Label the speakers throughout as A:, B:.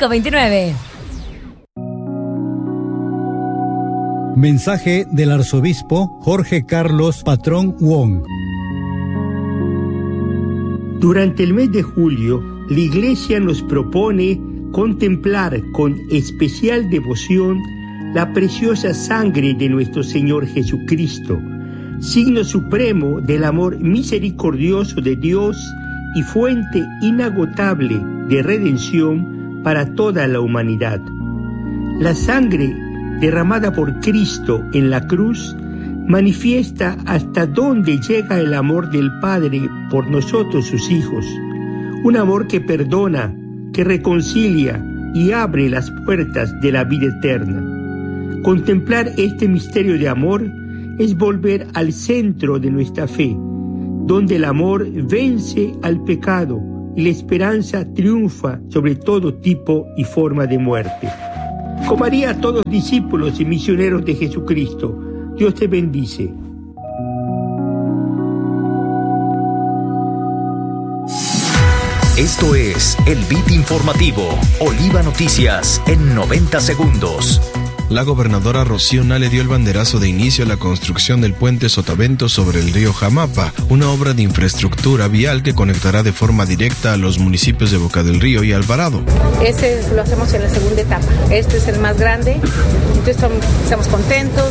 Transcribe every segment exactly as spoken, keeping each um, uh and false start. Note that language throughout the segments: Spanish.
A: cinco dos nueve.
B: Mensaje del arzobispo Jorge Carlos Patrón Wong.
C: Durante el mes de julio, la Iglesia nos propone contemplar con especial devoción la preciosa sangre de nuestro Señor Jesucristo, signo supremo del amor misericordioso de Dios y fuente inagotable de redención para toda la humanidad. La sangre derramada por Cristo en la cruz manifiesta hasta dónde llega el amor del Padre por nosotros sus hijos, un amor que perdona, que reconcilia y abre las puertas de la vida eterna. Contemplar este misterio de amor es volver al centro de nuestra fe, donde el amor vence al pecado y la esperanza triunfa sobre todo tipo y forma de muerte. Como haría a todos discípulos y misioneros de Jesucristo, Dios te bendice.
D: Esto es el Beat Informativo, Oliva Noticias en noventa segundos.
E: La gobernadora Rocío Nale dio el banderazo de inicio a la construcción del puente Sotavento sobre el río Jamapa, una obra de infraestructura vial que conectará de forma directa a los municipios de Boca del Río y Alvarado.
F: Ese lo hacemos en la segunda etapa. Este es el más grande. Entonces estamos contentos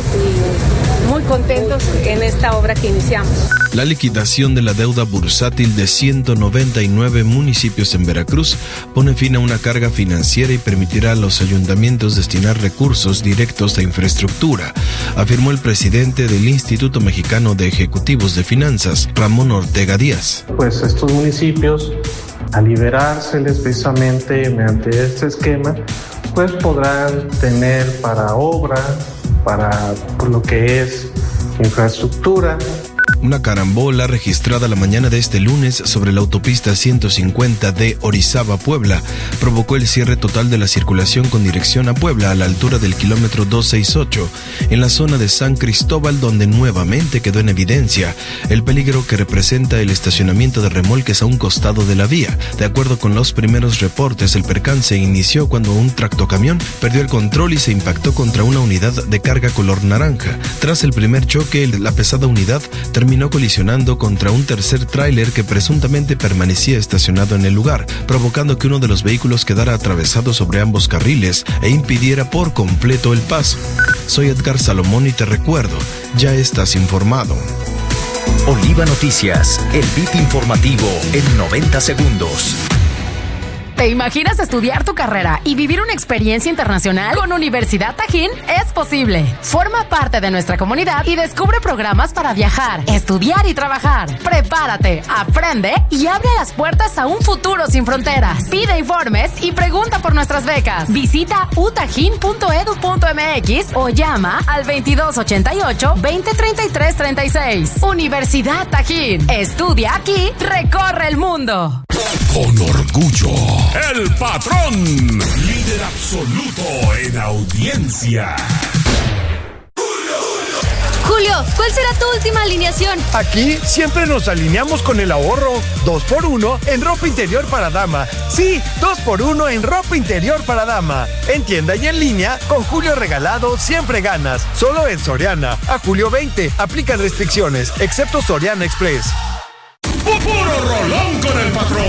F: y muy contentos en esta obra que iniciamos.
E: La liquidación de la deuda bursátil de ciento noventa y nueve municipios en Veracruz pone fin a una carga financiera y permitirá a los ayuntamientos destinar recursos directos a infraestructura, afirmó el presidente del Instituto Mexicano de Ejecutivos de Finanzas, Ramón Ortega Díaz.
G: Pues estos municipios, al liberárseles precisamente mediante este esquema, pues podrán tener para obra, para por lo que es infraestructura.
E: Una carambola registrada la mañana de este lunes sobre la autopista ciento cincuenta de Orizaba, Puebla, provocó el cierre total de la circulación con dirección a Puebla a la altura del kilómetro doscientos sesenta y ocho, en la zona de San Cristóbal, donde nuevamente quedó en evidencia el peligro que representa el estacionamiento de remolques a un costado de la vía. De acuerdo con los primeros reportes, el percance inició cuando un tractocamión perdió el control y se impactó contra una unidad de carga color naranja. Tras el primer choque, la pesada unidad terminó colisionando contra un tercer tráiler que presuntamente permanecía estacionado en el lugar, provocando que uno de los vehículos quedara atravesado sobre ambos carriles e impidiera por completo el paso. Soy Edgar Salomón y te recuerdo, ya estás informado.
D: Oliva Noticias, el beat informativo en noventa segundos.
A: ¿Te imaginas estudiar tu carrera y vivir una experiencia internacional? Con Universidad Tajín es posible. Forma parte de nuestra comunidad y descubre programas para viajar, estudiar y trabajar. Prepárate, aprende y abre las puertas a un futuro sin fronteras. Pide informes y pregunta por nuestras becas. Visita u tajín punto edu punto m x o llama al veintidós ochenta y ocho, veinte treinta y tres treinta y seis. Universidad Tajín. Estudia aquí, recorre el mundo.
H: Con orgullo, el patrón, líder absoluto en audiencia.
I: Julio, ¿cuál será tu última alineación?
J: Aquí siempre nos alineamos con el ahorro. Dos por uno en ropa interior para dama. Sí, dos por uno en ropa interior para dama. En tienda y en línea, con Julio regalado siempre ganas. Solo en Soriana. A julio veinte, aplican restricciones, excepto Soriana Express.